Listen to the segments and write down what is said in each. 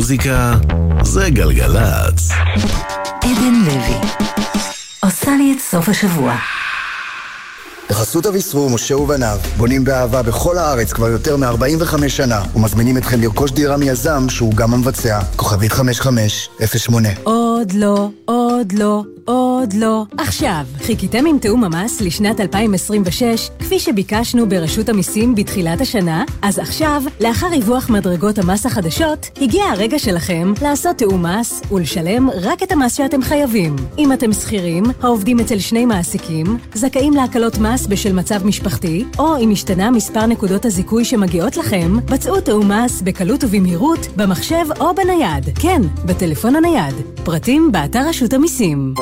מוזיקה זה גלגלץ. עדן לוי עושה לי את סוף השבוע. בחסות אביסרו, משה ובניו, בונים באהבה בכל הארץ כבר יותר מ-45 שנה, ומזמינים אתכם לרכוש דירה מיזם שהוא גם המבצע. כוכבית 5508. עוד לא, עוד לא, עוד לא. עכשיו, חיכיתם עם תאום המס לשנת 2026, כפי שביקשנו ברשות המיסים בתחילת השנה? אז עכשיו, לאחר ריווח מדרגות המס החדשות, הגיע הרגע שלכם לעשות תאום מס ולשלם רק את המס שאתם חייבים. אם אתם שכירים, העובדים אצל שני מעסיקים, זכאים להקלות מס בשל מצב משפחתי, או אם השתנה מספר נקודות הזיכוי שמגיעות לכם, בצעו תאום מס בקלות ובמהירות, במחשב או בנייד. כן, בטלפון הנייד. פרטים באתר רשות המיסים.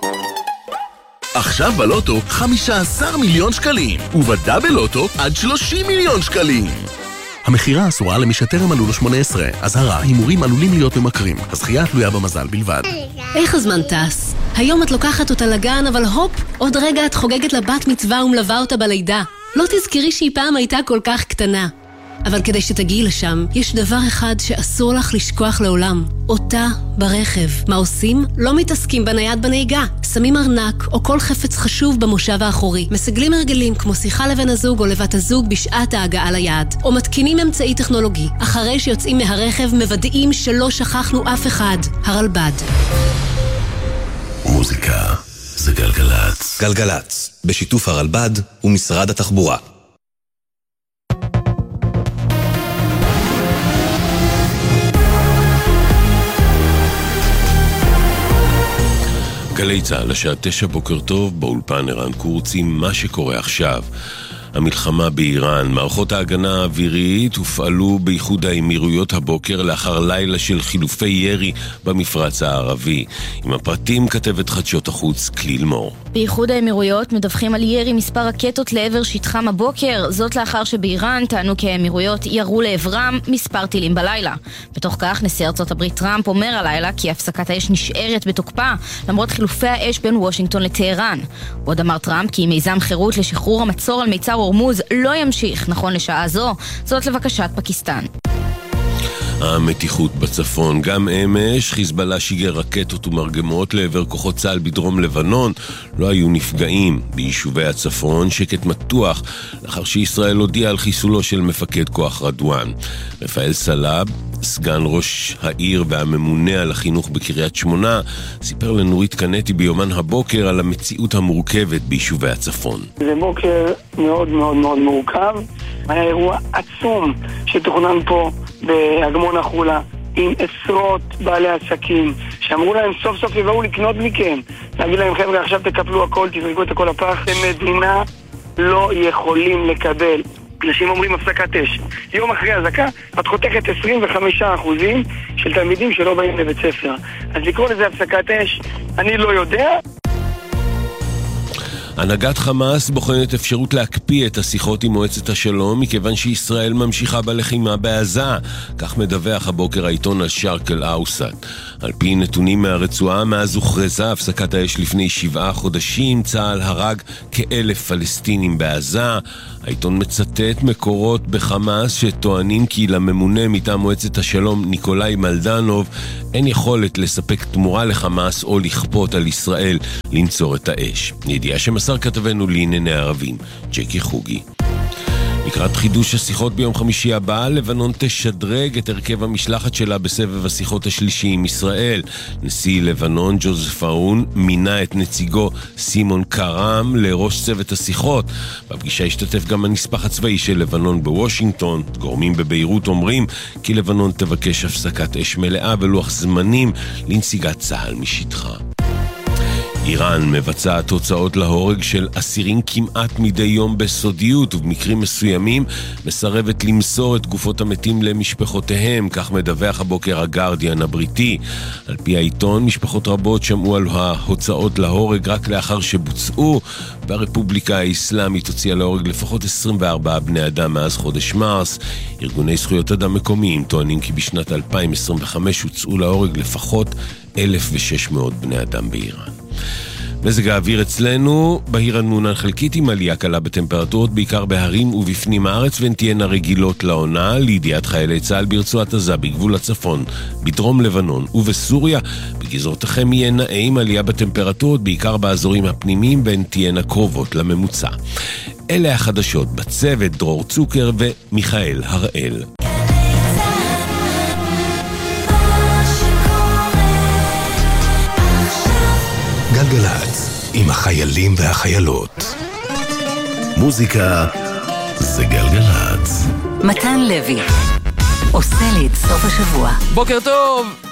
עכשיו בלוטו 15 מיליון שקלים, ובדאבל לוטו עד 30 מיליון שקלים. המחירה אסורה למי שטרם מלאו לו 18. אזהרה, הימורים עלולים להיות ממכרים. הזכייה תלויה במזל בלבד. איך הזמן טס? היום את לוקחת אותה לגן, אבל הופ, עוד רגע את חוגגת לבת מצווה ומלווה אותה בלידה. לא תזכרי שהיא פעם הייתה כל כך קטנה. אבל כדי שתגיעי לשם, יש דבר אחד שאסור לך לשכוח לעולם. אותה ברכב. מה עושים? לא מתעסקים בנייד בנהיגה. שמים ארנק או כל חפץ חשוב במושב האחורי. מסגלים הרגלים כמו שיחה לבן הזוג או לבת הזוג בשעת ההגעה ליעד. או מתקינים אמצעי טכנולוגי. אחרי שיוצאים מהרכב מוודאים שלא שכחנו אף אחד. הרלב"ד. מוזיקה זה גלגלץ. גלגלץ, בשיתוף הרלב"ד ומשרד התחבורה. גלי צהל, השעה 9 בוקר טוב, באולפן ערן קורצי, מה שקורה עכשיו. המלחמה באיראן, מערכות ההגנה האווירית הופעלו באיחוד האמירויות הבוקר לאחר לילה של חילופי ירי במפרץ הערבי. עם הפרטים כתבת חדשות החוץ כליל מור. באיחוד האמירויות מדווחים על ירי מספר רקטות לעבר שטחם הבוקר, זאת לאחר שבאיראן טענו כי האמירויות ירו לעברם מספר טילים בלילה. בתוך כך נשיא ארצות הברית טראמפ אומר הלילה כי הפסקת האש נשארת בתוקפה למרות חילופי האש בין וושינגטון לטהרן. עוד אמר טראמפ כי מיזם חירות לשחרור המצור על מיצר הורמוז לא ימשיך נכון לשעה זו, זאת לבקשת פקיסטן. המתיחות בצפון, גם אמש חיזבאללה שיגר רקטות ומרגמות לעבר כוחות צה"ל בדרום לבנון. לא היו נפגעים. ביישובי הצפון שקט מתוח לאחר שישראל הודיעה על חיסולו של מפקד כוח רדואן. רפאל סלאב, סגן ראש העיר והממונה על החינוך בקריית שמונה, סיפר לנורית קנטי ביומן הבוקר על המציאות המורכבת ביישובי הצפון. זה בוקר מאוד מאוד מאוד מורכב. היה אירוע עצום שתוכנן פה בהגמון החולה עם עשרות בעלי עסקים שאמרו להם סוף סוף יבואו לקנות מכם, להגיד להם חבר'ה עכשיו תקפלו הכל, תזרקו את הכל הפח. מדינה לא יכולים לקבל. אנשים אומרים הפסקת אש. יום אחרי הזקה את חותכת 25% של תלמידים שלא באים לבית ספר. אז לקרוא לזה הפסקת אש אני לא יודע. הנהגת חמאס בוחנת אפשרות להקפיא את השיחות עם מועצת השלום מכיוון שישראל ממשיכה בלחימה בעזה. כך מדווח הבוקר העיתון אל-שרק אל-אוסט. על פי נתונים מהרצועה, מאז הוכרזה הפסקת האש לפני 7 חודשים, צה"ל הרג כ1,000 פלסטינים בעזה. העיתון מצטט מקורות בחמאס שטוענים כי לממונה מטעם מועצת השלום ניקולאי מלדנוב אין יכולת לספק תמורה לחמאס או לכפות על ישראל לנצור את האש. ידיעה שמסר כתבנו לענייני ערבים, ג'קי חוגי. לקראת חידוש השיחות ביום חמישי הבא, לבנון תשדרג את הרכב המשלחת שלה בסבב השיחות השלישי עם ישראל. נשיא לבנון ג'וזף אאון מינה את נציגו סימון קרם לראש צוות השיחות. בפגישה השתתף גם הנספח הצבאי של לבנון בוושינגטון. גורמים בביירות אומרים כי לבנון תבקש הפסקת אש מלאה ולוח זמנים לנסיגת צה"ל משטחה. איראן מבצעת תוצאות להורג של אסירים כמעט מדי יום בסודיות, ובמקרים מסוימים מסרבת למסור את גופות המתים למשפחותיהם, כך מדווח הבוקר הגארדיאן הבריטי. על פי העיתון, משפחות רבות שמעו על ההוצאות להורג רק לאחר שבוצעו, והרפובליקה האסלאמית הוציאה להורג לפחות 24 בני אדם מאז חודש מרס. ארגוני זכויות אדם מקומיים טוענים כי בשנת 2025 הוצאו להורג לפחות 1,600 בני אדם באיראן. מזג האוויר אצלנו בהיר עד מעונן חלקית עם עלייה קלה בטמפרטורות, בעיקר בהרים ובפנים הארץ, והן תהיינה רגילות לעונה. לידיעת חיילי צה"ל ברצועת עזה, בגבול הצפון, בדרום לבנון ובסוריה, בגזרותיכם יהיה נאה עם עלייה בטמפרטורות, בעיקר באזורים הפנימיים, והן תהיינה קרובות לממוצע. אלה החדשות בצוות, דרור צוקר ומיכאל הראל. גלגלץ, עם החיילים והחיילות. מוזיקה זה גלגלץ. מתן לוי עושה לי את סוף השבוע. בוקר טוב,